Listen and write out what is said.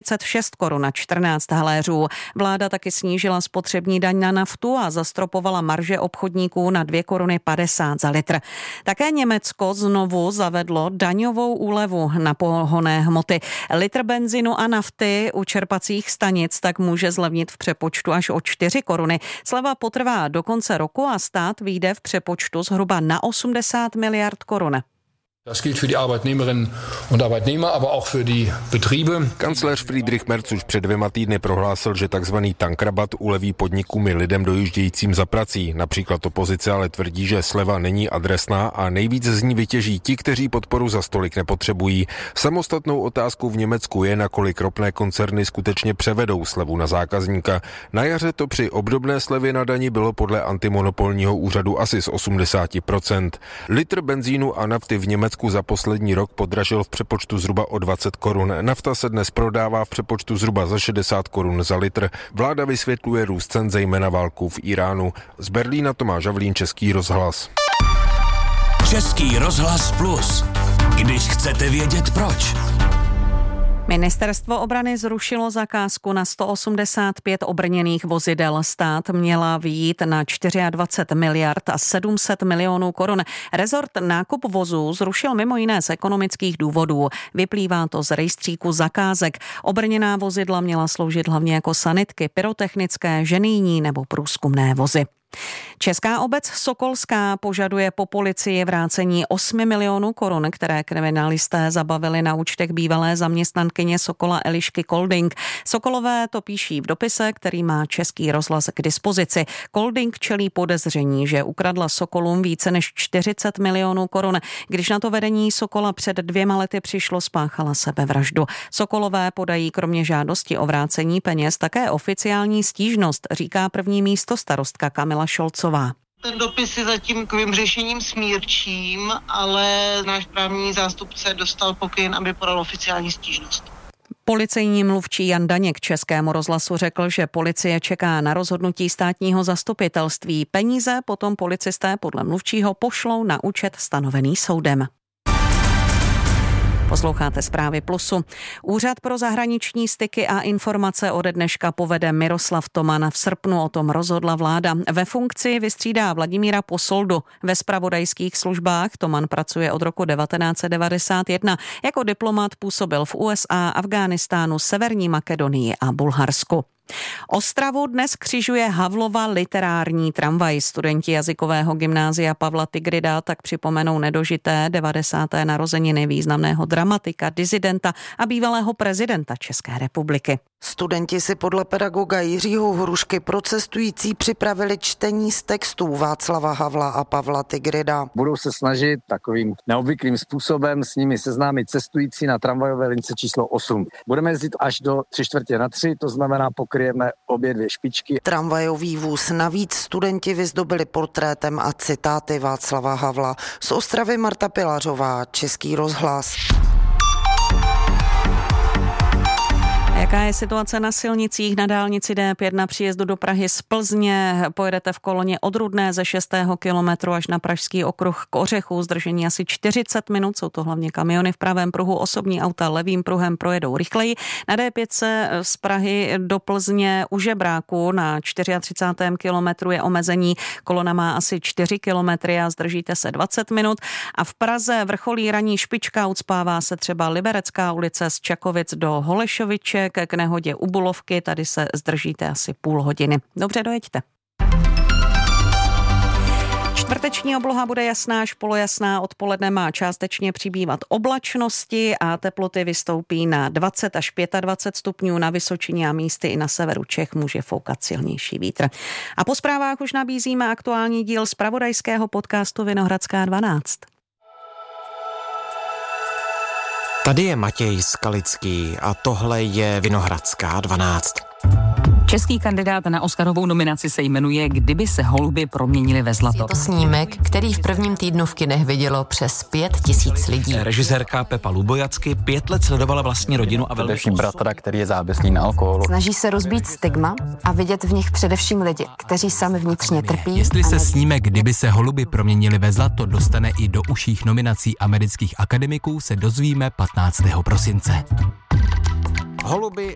46 korun na 14 haléřů. Vláda taky snížila spotřební daň na naftu a zastropovala marže obchodníků na 2,50 koruny za litr. Také Německo znovu zavedlo daňovou úlevu na pohonné hmoty. Litr benzinu a nafty u čerpacích stanic tak může zlevnit v přepočtu až o 4 koruny. Sleva potrvá do konce roku a stát vyjde v přepočtu zhruba na 80 miliard korun. Das gilt für die Arbeitnehmerinnen und Arbeitnehmer, aber auch für die Betriebe. Kancléř Friedrich Merz už před 2 týdny prohlásil, že takzvaný tankrabat uleví podnikům i lidem dojíždějícím za prací. Například opozice ale tvrdí, že sleva není adresná a nejvíc z ní vytěží ti, kteří podporu za stolik nepotřebují. Samostatnou otázkou v Německu je, nakolik ropné koncerny skutečně převedou slevu na zákazníka. Na jaře to při obdobné slevě na dani bylo podle antimonopolního úřadu asi z 80%. Litr benzínu a nafty v Německu za poslední rok podražil v přepočtu zhruba o 20 korun. Nafta se dnes prodává v přepočtu zhruba za 60 korun za litr. Vláda vysvětluje růst cen zejména válkou v Iránu. Z Berlína Tomáš Havlín, Český rozhlas. Český rozhlas Plus. Když chcete vědět proč. Ministerstvo obrany zrušilo zakázku na 185 obrněných vozidel. Stát měla vyjít na 24 miliard a 700 milionů korun. Rezort nákup vozů zrušil mimo jiné z ekonomických důvodů. Vyplývá to z rejstříku zakázek. Obrněná vozidla měla sloužit hlavně jako sanitky, pyrotechnické, ženijní nebo průzkumné vozy. Česká obec Sokolská požaduje po policii vrácení 8 milionů korun, které kriminalisté zabavili na účtech bývalé zaměstnankyně Sokola Elišky Kolding. Sokolové to píší v dopise, který má Český rozhlas k dispozici. Kolding čelí podezření, že ukradla Sokolům více než 40 milionů korun. Když na to vedení Sokola před 2 lety přišlo, spáchala sebevraždu. Sokolové podají kromě žádosti o vrácení peněz také oficiální stížnost, říká první místostarostka Kamila Šolcová. Ten dopis je zatím takovým řešením smírčím, ale náš právní zástupce dostal pokyn, aby podal oficiální stížnost. Policejní mluvčí Jan Daněk Českému rozhlasu řekl, že policie čeká na rozhodnutí státního zastupitelství. Peníze potom policisté podle mluvčího pošlou na účet stanovený soudem. Posloucháte Zprávy Plusu. Úřad pro zahraniční styky a informace ode dneška povede Miroslav Toman. V srpnu o tom rozhodla vláda. Ve funkci vystřídá Vladimíra Posoldu. Ve zpravodajských službách Toman pracuje od roku 1991. Jako diplomat působil v USA, Afghánistánu, Severní Makedonii a Bulharsku. Ostravu dnes křižuje Havlova literární tramvaj. Studenti jazykového gymnázia Pavla Tigrida tak připomenou nedožité 90. narozeniny významného dramatika, disidenta a bývalého prezidenta České republiky. Studenti si podle pedagoga Jiřího Hrušky pro cestující připravili čtení z textů Václava Havla a Pavla Tigrida. Budou se snažit takovým neobvyklým způsobem s nimi seznámit cestující na tramvajové lince číslo 8. Budeme jezdit až do 3/4 to znamená pokryjeme obě 2 špičky. Tramvajový vůz navíc studenti vyzdobili portrétem a citáty Václava Havla. Z Ostravy Marta Pilařová, Český rozhlas. Jaká je situace na silnicích? Na dálnici D5 na příjezdu do Prahy z Plzně pojedete v koloně od Rudné ze 6. kilometru až na Pražský okruh k Ořechu. Zdržení asi 40 minut, jsou to hlavně kamiony v pravém pruhu, osobní auta levým pruhem projedou rychleji. Na D5 se z Prahy do Plzně u Žebráku na 34. kilometru je omezení. Kolona má asi 4 kilometry a zdržíte se 20 minut. A v Praze vrcholí ranní špička, ucpává se třeba Liberecká ulice z Čakovic do Holešoviček. K nehodě u Bulovky, tady se zdržíte asi půl hodiny. Dobře, dojeďte. Čtvrteční obloha bude jasná až polojasná, odpoledne má částečně přibývat oblačnosti a teploty vystoupí na 20 až 25 stupňů, na Vysočině a místy i na severu Čech může foukat silnější vítr. A po zprávách už nabízíme aktuální díl zpravodajského podcastu Vinohradská 12. Tady je Matěj Skalický a tohle je Vinohradská 12. Český kandidát na Oscarovou nominaci se jmenuje Kdyby se holuby proměnili ve zlato. Je to snímek, který v prvním týdnu v kinech vidělo přes 5 000 lidí. Režisérka Pepa Lubojacky 5 let sledovala vlastní rodinu a velmi bratra, který je závislý na alkoholu. Snaží se rozbít stigma a vidět v nich především lidi, kteří sami vnitřně trpí. Jestli se snímek Kdyby se holuby proměnili ve zlato dostane i do uších nominací amerických akademiků, se dozvíme 15. prosince. Holuby